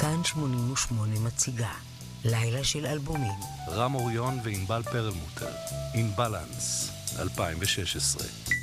כאן 88 מציגה לילה של אלבומים. רם אוריון וענבל פרלמוטר, In Balance, 2016.